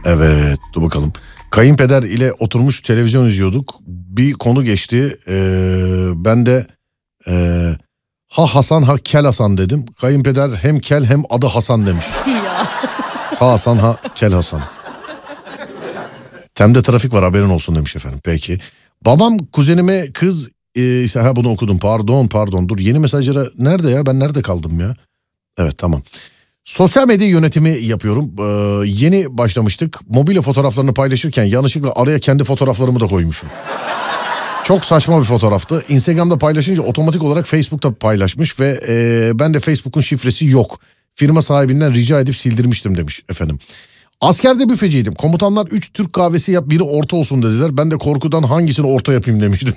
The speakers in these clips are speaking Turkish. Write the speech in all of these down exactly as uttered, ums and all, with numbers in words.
Evet, dur bakalım. Kayınpeder ile oturmuş televizyon izliyorduk. Bir konu geçti. Ee, ben de ee, ha Hasan ha Kel Hasan dedim. Kayınpeder hem kel hem adı Hasan demiş. Ya. Ha Hasan ha Kel Hasan. Tem'de trafik var haberin olsun demiş efendim. Peki. Babam kuzenime kız e, ha bunu okudum pardon pardon dur yeni mesajlara nerede ya ben nerede kaldım ya? Evet tamam. Sosyal medya yönetimi yapıyorum. Ee, yeni başlamıştık. Mobilya fotoğraflarını paylaşırken yanlışlıkla araya kendi fotoğraflarımı da koymuşum. Çok saçma bir fotoğraftı. Instagram'da paylaşınca otomatik olarak Facebook'ta paylaşmış ve e, ben de Facebook'un şifresi yok. Firma sahibinden rica edip sildirmiştim demiş efendim. Askerde büfeciydim. Komutanlar üç Türk kahvesi yap biri orta olsun dediler. Ben de korkudan hangisini orta yapayım demiştim.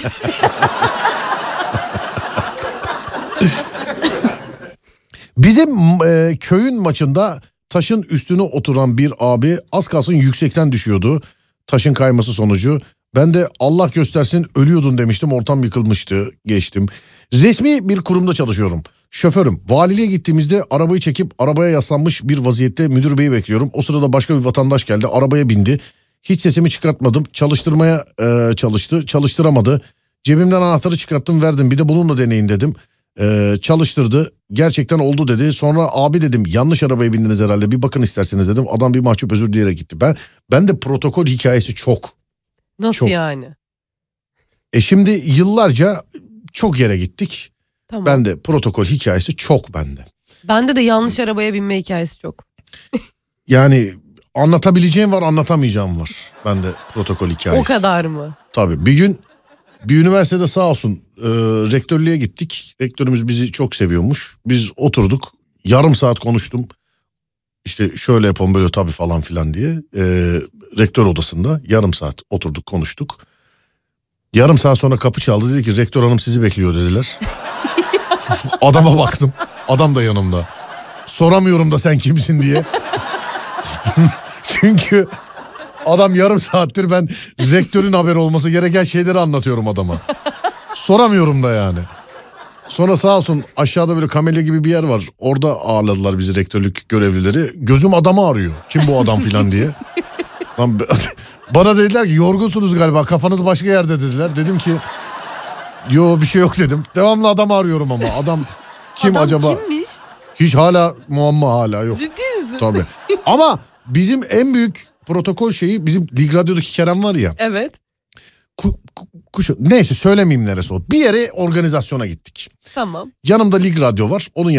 Bizim e, köyün maçında taşın üstüne oturan bir abi az kalsın yüksekten düşüyordu. Taşın kayması sonucu. Ben de Allah göstersin ölüyordun demiştim. Ortam yıkılmıştı. Geçtim. Resmi bir kurumda çalışıyorum. Şoförüm. Valiliğe gittiğimizde arabayı çekip arabaya yaslanmış bir vaziyette müdür beyi bekliyorum. O sırada başka bir vatandaş geldi. Arabaya bindi. Hiç sesimi çıkartmadım. Çalıştırmaya e, çalıştı. Çalıştıramadı. Cebimden anahtarı çıkarttım verdim. Bir de bununla deneyin dedim. Ee, çalıştırdı. Gerçekten oldu dedi. Sonra abi dedim yanlış arabaya bindiniz herhalde. Bir bakın isterseniz dedim. Adam bir mahcup özür dileyerek gitti. Ben ben de protokol hikayesi çok. Nasıl çok. yani? E şimdi yıllarca çok yere gittik. Tamam. Ben de protokol hikayesi çok bende. Bende de yanlış arabaya binme hikayesi çok. Yani anlatabileceğim var anlatamayacağım var. Bende protokol hikayesi. O kadar mı? Tabii bir gün bir üniversitede sağ olsun e, rektörlüğe gittik. Rektörümüz bizi çok seviyormuş. Biz oturduk. Yarım saat konuştum. İşte şöyle yapalım böyle tabii falan filan diye. E, rektör odasında yarım saat oturduk konuştuk. Yarım saat sonra kapı çaldı. Dedi ki rektör hanım sizi bekliyor dediler. Adama baktım. Adam da yanımda. Soramıyorum da sen kimsin diye. Çünkü adam yarım saattir ben rektörün haberi olması gereken şeyleri anlatıyorum adama. Soramıyorum da yani. Sonra sağ olsun aşağıda böyle kamelya gibi bir yer var. Orada ağırladılar bizi rektörlük görevlileri. Gözüm adamı arıyor. Kim bu adam filan diye. Lan, bana dediler ki yorgunsunuz galiba kafanız başka yerde dediler. Dedim ki yo bir şey yok dedim. Devamlı adam arıyorum ama adam kim adam acaba? Kimmiş? Hiç hala muamma hala yok. Ciddi misin? Tabii. Ama bizim en büyük protokol şeyi bizim Lig Radyo'daki Kerem var ya. Evet. Ku, ku, kuşu, neyse söylemeyeyim neresi o. Bir yere organizasyona gittik. Tamam. Yanımda Lig Radyo var. Onun